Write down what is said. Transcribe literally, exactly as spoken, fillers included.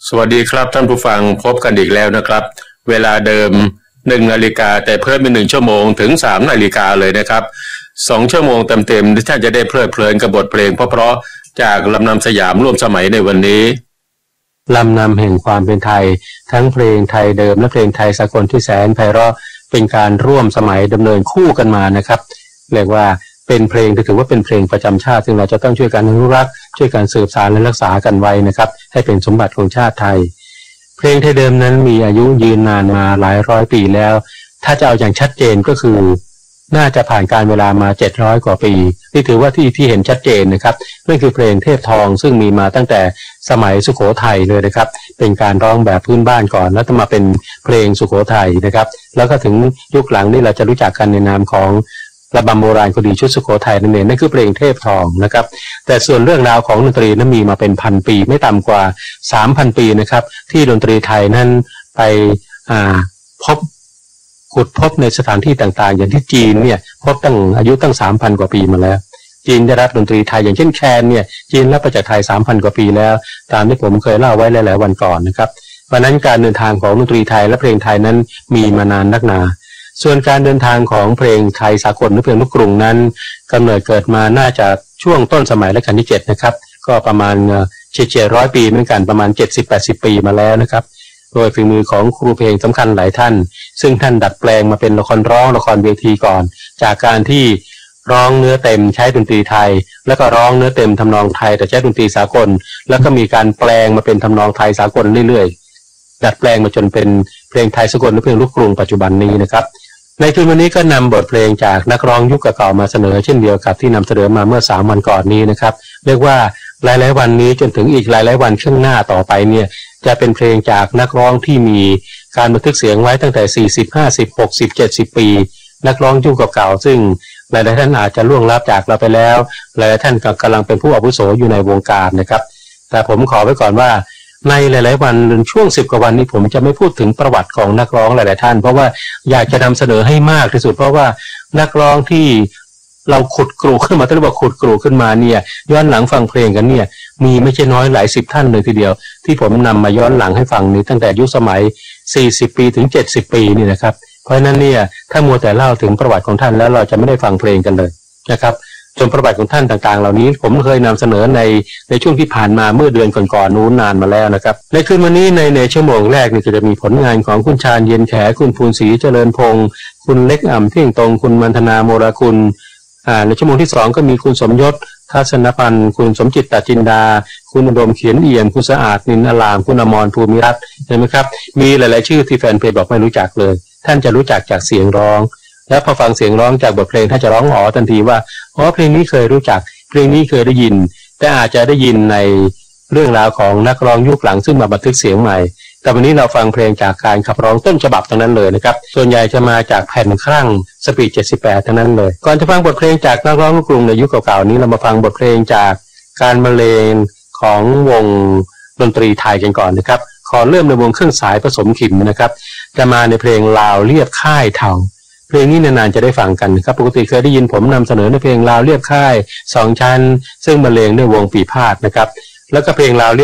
สวัสดีครับท่านผู้ฟังพบกันอีกแล้วนะครับเวลาเดิมหนึ่งนาฬิกาแต่เพิ่มเป็นหนึ่งชั่วโมงถึงสามนาฬิกาเลยนะครับสองชั่วโมงเต็มๆที่ท่านจะได้เพลิดเพลินกับบทเพลงเพราะๆจากลำนำสยามร่วมสมัยในวันนี้ลำนำแห่งความเป็นไทยทั้งเพลงไทยเดิมและเพลงไทยสากลที่แสนไพเราะเป็นการร่วมสมัยดำเนินคู่กันมานะครับเรียกว่าเป็นเพลงที่ถือว่าเป็นเพลงประจำชาติซึ่งเราจะต้องช่วยกันอนุรักษ์ช่วยกันสืบสานและรักษากันไว้นะครับให้เป็นสมบัติของชาติไทยเพลงไทยเดิมนั้นมีอายุยืนนานมาหลายร้อยปีแล้วถ้าจะเอาอย่างชัดเจนก็คือน่าจะผ่านการเวลามาเจ็ดร้อยกว่าปีนี่ถือว่าที่ที่เห็นชัดเจนนะครับนั่นคือเพลงเทพทองซึ่งมีมาตั้งแต่สมัยสุโขทัยเลยนะครับเป็นการร้องแบบพื้นบ้านก่อนแล้วมาเป็นเพลงสุโขทัยนะครับแล้วก็ถึงยุคหลังนี่เราจะรู้จักกันในนามของระบำโบราณคดีชุดสุโขทัยนั่นเองนั่นคือเพลงเทพทองนะครับแต่ส่วนเรื่องราวของดนตรีนั้นมีมาเป็นพันปีไม่ต่ำกว่า สามพัน ปีนะครับที่ดนตรีไทยนั้นไปอ่าพบขุดพบในสถานที่ต่างๆอย่างที่จีนเนี่ยพบตั้งอายุตั้ง สามพัน กว่าปีมาแล้วจีนได้รับดนตรีไทยอย่างเช่นแคนเนี่ยจีนรับมาจากไทย สามพัน กว่าปีแล้วตามที่ผมเคยเล่าไว้หลายๆวันก่อนนะครับเพราะนั้นการเดินทางของดนตรีไทยและเพลงไทยนั้นมีมานานนักหนาส่วนการเดินทางของเพลงไทยสากลหรือเพลงลูกกรุงนั้นกำเนิดเกิดมาน่าจะช่วงต้นสมัยรัชกาลที่เจ็ดนะครับก็ประมาณเฉียดเฉียดร้อยปีเหมือนกันประมาณ เจ็ดสิบแปดสิบ ปีมาแล้วนะครับโดยฝีมือของครูเพลงสำคัญหลายท่านซึ่งท่านดัดแปลงมาเป็นละครร้องละครเวทีก่อนจากการที่ร้องเนื้อเต็มใช้ดนตรีไทยแล้วก็ร้องเนื้อเต็มทำนองไทยแต่ใช้ดนตรีสากลแล้วก็มีการแปลงมาเป็นทำนองไทยสากลเรื่อยๆดัดแปลงมาจนเป็นเพลงไทยสากลหรือเพลงลูกกรุงปัจจุบันนี้นะครับในคืนวันนี้ก็นำบทเพลงจากนักร้องยุคเก่าๆมาเสนอเช่นเดียวกับที่นำเสนอมาเมื่อสามวันก่อนนี้นะครับเรียกว่าหลายๆวันนี้จนถึงอีกหลายๆวันข้างหน้าต่อไปเนี่ยจะเป็นเพลงจากนักร้องที่มีการบันทึกเสียงไว้ตั้งแต่สี่สิบ ห้าสิบ หกสิบ เจ็ดสิบปีนักร้องยุคเก่าๆซึ่งหลายๆท่านอาจจะล่วงลับจากเราไปแล้วหลายๆท่านกำลังเป็นผู้อาวุโสอยู่ในวงการนะครับแต่ผมขอไว้ก่อนว่าในหลายๆวันช่วงสิบกว่าวันนี้ผมจะไม่พูดถึงประวัติของนักร้องหลายๆท่านเพราะว่าอยากจะนำเสนอให้มากที่สุดเพราะว่านักร้องที่เราขุดกรูขึ้นมาต้องเรียกว่าขุดกรูขึ้นมาเนี่ยย้อนหลังฟังเพลงกันเนี่ยมีไม่ใช่น้อยหลายสิบท่านเลยทีเดียวที่ผมนำมาย้อนหลังให้ฟังนี้ตั้งแต่ยุคสมัยสี่สิบปีถึงเจ็ดสิบปีนี่นะครับเพราะฉะนั้นเนี่ยถ้ามัวแต่เล่าถึงประวัติของท่านแล้วเราจะไม่ได้ฟังเพลงกันเลยนะครับจนประวัติของท่านต่างๆเหล่านี้ผมเคยนำเสนอในในช่วงที่ผ่านมาเมื่อเดือนก่อนๆนู้นนานมาแล้วนะครับในคืนวันนี้ในในชั่วโมงแรกนี่ก็จะมีผลงานของคุณชาญเย็นแขคุณภูนศรีเจริญพงศ์คุณเล็กอ่ำเที่ยงตรงคุณมันธนาโมราคุณอ่าในชั่วโมงที่สองก็มีคุณสมยศทัศนพันธ์คุณสมจิตตจินดาคุณอุดมเขียนเอี่ยมคุณสะอาดนินอลามคุณอมรภูมิรัตน์เห็นไหมครับมีหลายๆชื่อที่แฟนเพลงบอกไม่รู้จักเลยท่านจะรู้จักจากเสียงร้องแล้วพอฟังเสียงร้องจากบทเพลงท่านจะร้องอ๋อทันทีว่าอ๋อเพลงนี้เคยรู้จักเพลงนี้เคยได้ยินแต่อาจจะได้ยินในเรื่องราวของนักร้องยุคหลังซึ่งมาบันทึกเสียงใหม่แต่วันนี้เราฟังเพลงจากการขับร้องต้นฉบับทั้งนั้นเลยนะครับส่วนใหญ่จะมาจากแผ่นครั่งสปีดเจ็ดสิบแปดทั้งนั้นเลยก่อนจะฟังบทเพลงจากนักร้องลูกกรุงในยุคเก่าๆนี้เรามาฟังบทเพลงจากการบรรเลงของวงดนตรีไทยกันก่อนนะครับขอเริ่มในวงเครื่องสายผสมขิมนะครับจะมาในเพลงลาวเรียบค่ายเถาเพลงนี้นานๆจะได้ฟังกันครับปกติเคยได้ยินผมนำเสนอในเพลงลาวเรียบค่ายสองชั้นซึ่งบรรเลงด้วยวงปีพาดนะครับแล้วก็เพลงลาวเรียบ